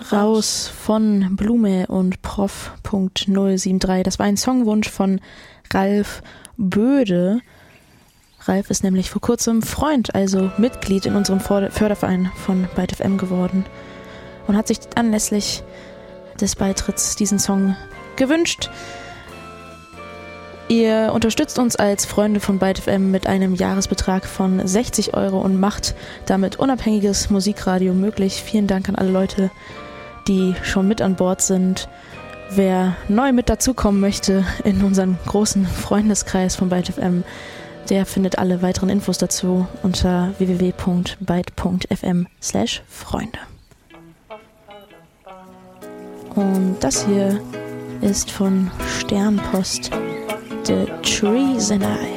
Raus von Blume und Prof.073. Das war ein Songwunsch von Ralf Böde. Ralf ist nämlich vor kurzem Freund, also Mitglied in unserem Förderverein von Byte FM geworden und hat sich anlässlich des Beitritts diesen Song gewünscht. Ihr unterstützt uns als Freunde von Byte FM mit einem Jahresbetrag von 60 € und macht damit unabhängiges Musikradio möglich. Vielen Dank an alle Leute, die schon mit an Bord sind. Wer neu mit dazukommen möchte in unseren großen Freundeskreis von Byte FM, der findet alle weiteren Infos dazu unter www.byte.fm/Freunde. Und das hier ist von Sternpost, The Trees and I.